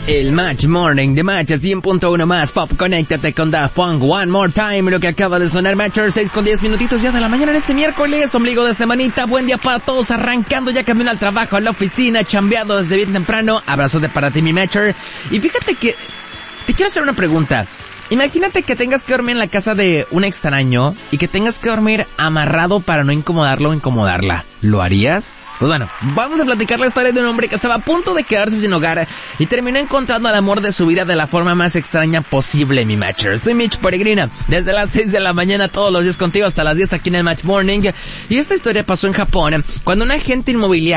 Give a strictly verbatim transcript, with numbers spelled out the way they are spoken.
El Match Morning de Match cien punto uno más Pop. Conéctate con Daft Punk One More Time. Lo que acaba de sonar, Matcher, seis con diez minutitos ya de la mañana en este miércoles, ombligo de semanita. Buen día para todos, arrancando ya camino al trabajo, a la oficina, chambeando desde bien temprano. Abrazo de para ti, mi Matcher. Y fíjate que te quiero hacer una pregunta. Imagínate que tengas que dormir en la casa de un extraño y que tengas que dormir amarrado para no incomodarlo o incomodarla. ¿Lo harías? Pues bueno, vamos a platicar la historia de un hombre que estaba a punto de quedarse sin hogar y terminó encontrando al amor de su vida de la forma más extraña posible, mi Matcher. Soy Mitch Peregrina, desde las seis de la mañana todos los días contigo hasta las diez aquí en el Match Morning. Y esta historia pasó en Japón, cuando un agente inmobiliario